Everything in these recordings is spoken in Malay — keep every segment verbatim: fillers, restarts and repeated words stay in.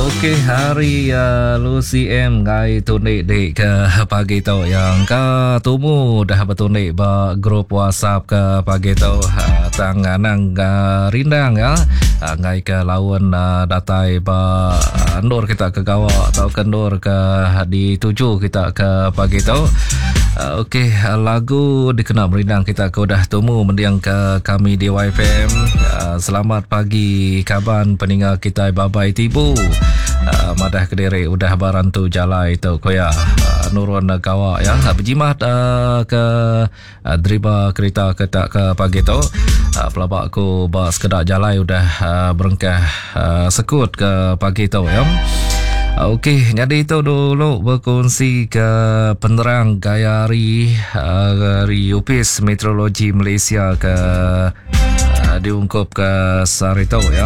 Okey, hari uh, Lucy M ngai tunik dik ke pagi tu yang ka tumu dah bertunik ba grup WhatsApp ke pagi tu uh, tang nang uh, rindang ya uh, ngai ke lawan uh, datai ba uh, nur kita ke gawa atau kendur ke di tuju kita ke pagi tu. Uh, Okey, uh, lagu dikenal berindang kita ke dah tumu mendiang ke kami di Y F M. Uh, selamat pagi kaban peninggal kita babai tibu. Uh, madah kediri udah barantu jalai tu koya uh, nurun kawa ya berjimat uh, ke uh, driba kereta ke tak ke pagi tu uh, pelabak aku ba sekedar jalai udah uh, berengkah uh, sekut ke pagi tu ya. Okey, jadi itu dulu berkongsi ke penerang gayari uh, dari U P S Meteorologi Malaysia ke uh, diungkup ke Sarito ya.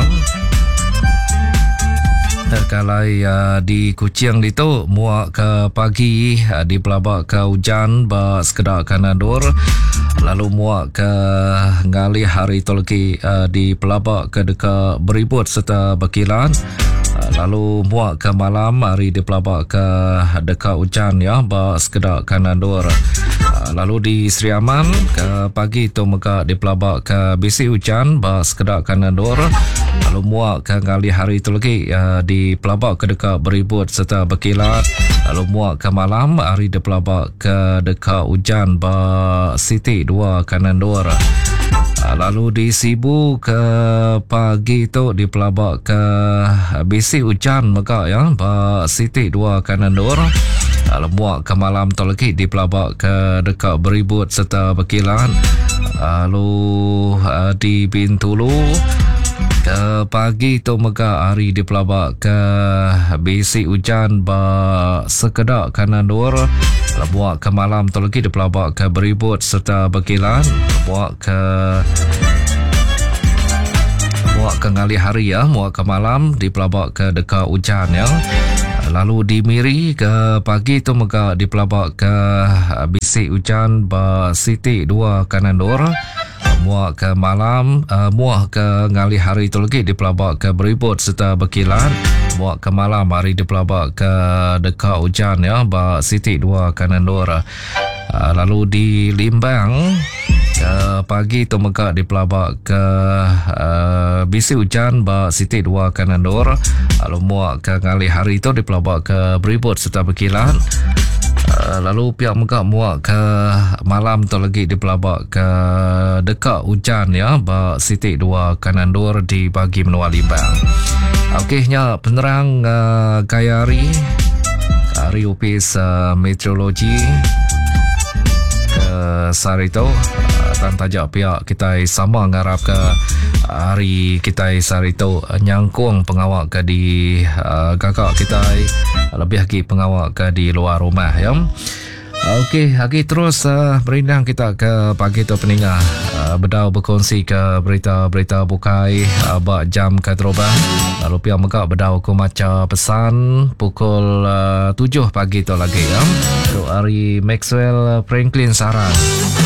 Terkalai uh, di Kuching itu muak ke pagi uh, di pelabak ke hujan ba sekedar kanadur lalu muak ke ngali hari tolki uh, di pelabak ke dekat beribut serta berkilat. Lalu muak ke malam hari di pelabak ke dekat hujan ya ba sekedar kanandur. Lalu di Sri Aman ke pagi tu meka di pelabak ke bisi hujan ba sekedar kanandur. Lalu muak ke ngali hari tu lagi ya, di pelabak ke dekat beribut serta berkilat. Lalu muak ke malam hari di pelabak ke dekat hujan ba siti dua kanandur. Lalu di Sibu ke pagi tu di pelabak ke bisi hujan maka ya ba siti dua kanandur. Lalu muak ke malam tu lagi di pelabak ke dekat beribut serta berkilat. Lalu di Bintulu ke pagi tu maka hari di pelabak ke bisi hujan ba sekedar kanandur. Muak ke malam tu lagi di pelabak ke beribut serta berkilat. Muak ke muak ke ngali hari ya, muak ke malam di pelabak ke dekat hujan ya. Lalu di Miri ke pagi tu maka di pelabak ke bisi hujan ba siti dua kanandur. Muak ke malam uh, muak ke ngali hari tu lagi di pelabak ke beribut serta berkilat. Muak ke malam hari di pelabak ke dekat hujan ya ba siti dua kanandur. Uh, lalu di Limbang ke pagi tu meka di pelabak ke uh, bisi hujan ba siti dua kanandur. Lalu muak ke ngali hari tu di pelabak ke beribut serta berkilat. Uh, lalu pihak meka muak ke malam tu lagi di pelabak ke dekat hujan ya ba siti dua kanandur di bagi menua Limbang. Okeynya penerang uh, gayari dari U P S uh, Meteorologi ke Sarito uh, dan tajak pihak kita sama ngarap ke hari kita Sarito uh, nyangkung pengawak ke di uh, gagak kita lebih lagi pengawak ke di luar rumah ya. Okey, lagi terus uh, berindang kita ke pagi tu peninggal uh, berdau berkongsi ke berita-berita bukai uh, bak jam ke terubah. Lalu pihak meka berdau ku maca pesan pukul uh, tujuh pagi tu lagi ya. Untuk hari Maxwell Franklin Sarang.